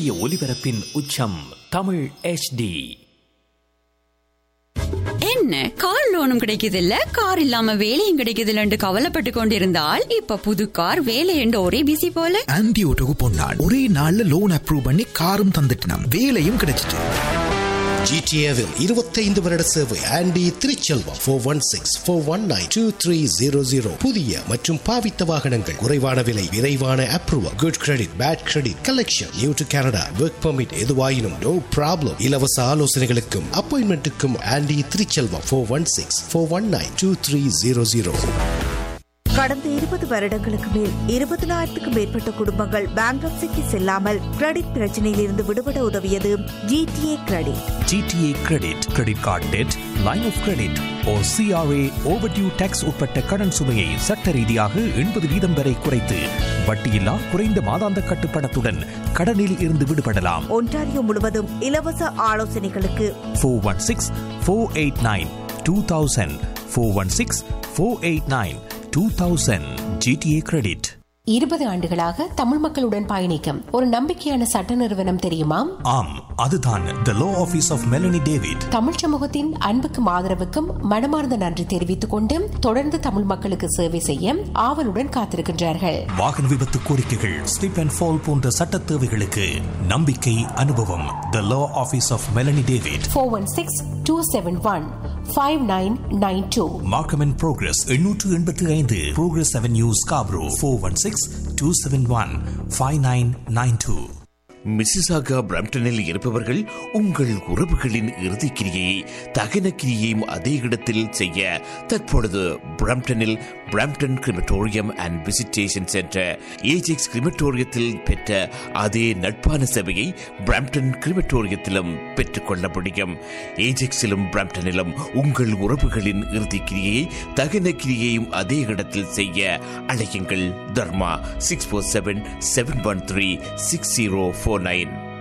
சூரிய ஒளிபரப்பின் உச்சம் தமிழ் HD. என்ன கார் லோனும் கிடைக்குதில்ல, கார் இல்லாம வேலையும் கிடைக்குதில்ல கவலைப்பட்டு கொண்டிருந்தால் இப்ப புது கார் வேலை என்று ஒரே பிசி போல. ஆன்டி ஓட்டோக்கு போனான், ஒரே நாள்ல லோன் அப்ரூவ் பண்ணி காரும் தந்துட்டான், வேலையும் கிடைச்சிட்டு. GTAவில் 25 வருட சேவை. ஆண்டி திருச்செல்வம் 416-419-2300. புதிய மற்றும் பாவித்த வாகனங்கள், குறைவான விலை, விரைவான approval, good credit, bad credit, collection, new to Canada, work permit, எதுவாயினும் நோ ப்ராப்ளம். இலவச ஆலோசனைகளுக்கும் அப்பாயின்மெண்ட்டுக்கும் ஆண்டி திருச்செல்வம் 416-419-2300. கடந்த 20 வருடங்களுக்கு மேல் 20,000க்கும் மேற்பட்ட குடும்பங்கள் பேங்க்ரப்சிக்கு செல்லாமல் கிரெடிட் பிரச்சனையில் இருந்து விடுபட உதவியது GTA credit. GTA credit, credit card dead, line of credit or CRA overdue tax உட்பட்ட கடன் சுமையை சட்ட ரீதியாக 80% வரை குறைத்து வட்டியில்லா குறைந்த மாதாந்த கட்டுப்பணத்துடன் கடனில் இருந்து விடுபடலாம். ஒன்டாரியோ முழுவதும் இலவச ஆலோசனைகளுக்கு 416-489-2000 416-489-2000 GTA கிரெடிட். 20 ஆண்டுகளாக தமிழ் மக்களுடன் பயணிக்கும் ஒரு நம்பிக்கையான சட்ட நிறுவனம் தெரியுமா? ஆம், அதுதான் The Law Office of Melanie David. Tamil சமூகத்தின் அன்புக்கும் ஆதரவுக்கும் மனமார்ந்த நன்றி தெரிவித்துக் கொண்டு தொடர்ந்து தமிழ் மக்களுக்கு சேவை செய்ய ஆவலுடன் காத்திருக்கின்றார்கள். வாகன விபத்து கோரிக்கைகள், ஸ்லிப் அண்ட் ஃபால் போன்ற சட்ட தேவைகளுக்கு நம்பிக்கை, அனுபவம். The Law Office of Melanie David. 416-271-5992. Markham and Progress 885 Progress Avenue, Scarborough. 416-271-5992. Mississauga பிரம்டனில் இருப்பவர்கள் உங்கள் உறவுகளின் இறுதிக்கிரியை தகன கிரியையும் அதே இடத்தில் செய்ய தற்பொழுது பிரம்டனில் Brampton crematorium and visitation centre Ajax கிரிமட்டோரியத்தில் பெற்ற அதே நட்பான சேவையை பிரம்டன் கிரிமட்டோரியத்திலும் பெற்றுக்கொள்ள முடியும். ஏஜெக்ஸிலும் பிரம்டனிலும் உங்கள் உறவுகளின் இறுதிக்கிரியை தகன கிரியையும் அதே இடத்தில் செய்ய அழையுங்கள். தர்மா 647-713-6049.